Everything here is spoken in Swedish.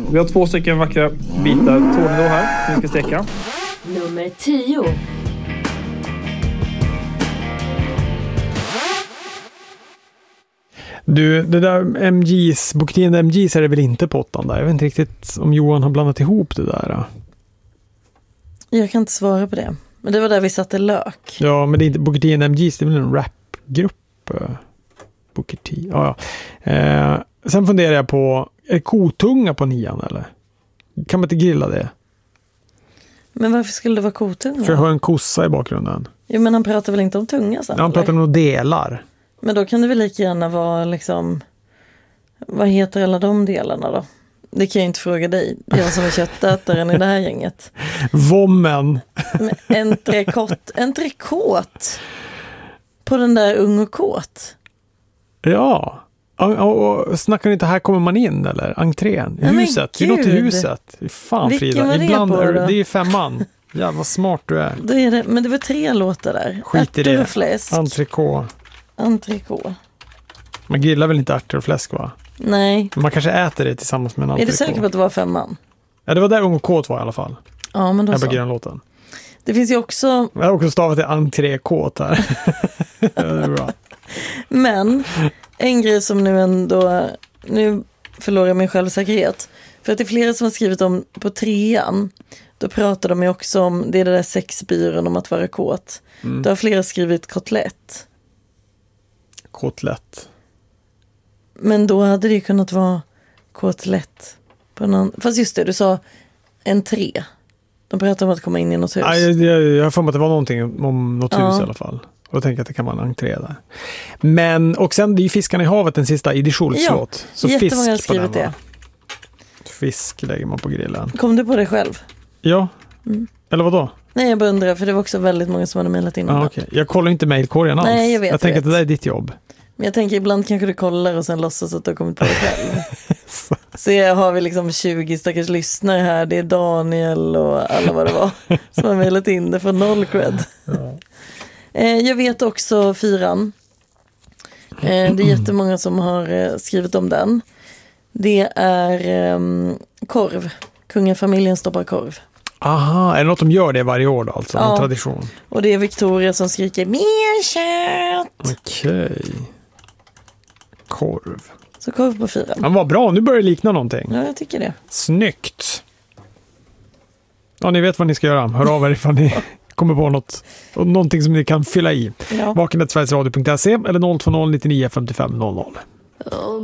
Vi har 2 stycken vackra bitar tornedå här som vi ska steka. Nummer 10. Du, det där bouquetin MGs är det väl inte på 8 där? Jag vet inte riktigt om Johan har blandat ihop det där. Jag kan inte svara på det. Men det var där vi satte lök. Ja, men det är inte bouquetin MGs, det är väl en rapgrupp. Bouquetin, ja. Sen funderar jag på, är kotunga på 9 eller? Kan man inte grilla det? Men varför skulle det vara kotunga? För jag har en kossa i bakgrunden. Jo, men han pratar väl inte om tunga sen? Ja, han pratar om delar. Men då kan det väl lika gärna vara liksom... Vad heter alla de delarna då? Det kan jag inte fråga dig. Jag som är köttätaren i det här gänget. Vommen. Entrecôte. På den där ung och kåt. Ja. Och snackar inte här kommer man in eller? Entrén. Huset. Vi går till huset. Fan vilken Frida. Ibland det, det är 5. Ja, vad smart du är. Då är det, men det var 3 låtar där. Skit i det. Ärtor och fläsk. Entrecôte. Man grillar väl inte ärtor och fläsk va? Nej. Man kanske äter det tillsammans med en entrecôte. Är du säker på att det var 5? Ja, det var där ung och kåt var i alla fall. Ja, men då jag så. börjar låten. Det finns ju också... Jag har också stavat till entrecôte här. Det är bra. Men en grej som nu ändå... Nu förlorar jag min självsäkerhet. För att det är flera som har skrivit om på 3. Då pratar de ju också om... Det är det där sexbyrån om att vara kåt. Då har flera skrivit kotlett. Kotlett. Men då hade det ju kunnat vara kotlett. På någon... Fast just det, du sa entré. De pratar om att komma in i något hus. Ja, jag har för mig att det var någonting om något hus i alla fall. Och då tänker jag att det kan vara en entré där. Men, och sen det är ju Fiskarna i havet, den sista Idi Schultz-låt. Så jättemånga har fisk på den skrivit det. Fisk lägger man på grillen. Kom du på det själv? Ja. Eller vad då? Nej, jag bara undrar, för det var också väldigt många som hade mejlat in. Okay. Jag kollar inte mejlkorgen alls. Nej, jag vet. Jag tänker att det där är ditt jobb. Men jag tänker ibland kanske du kollar och sen låtsas att du har kommit på det själv. Så jag har vi liksom 20 stackars lyssnare här. Det är Daniel och alla vad det var som har mejlat in det för noll cred. Ja. Jag vet också 4. Det är jättemånga som har skrivit om den. Det är korv. Kungafamiljen stoppar korv. Aha, är det något de gör det varje år då? Alltså, en tradition. Och det är Victoria som skriker mer kött. Okej. Korv. Så korv på 4. Ja, vad bra, nu börjar det likna någonting. Ja, jag tycker det. Snyggt. Ja, ni vet vad ni ska göra. Hör av er ifall ni kommer på någonting som ni kan fylla i. Ja. Vaken@sverigesradio.se eller 020 99 55 00.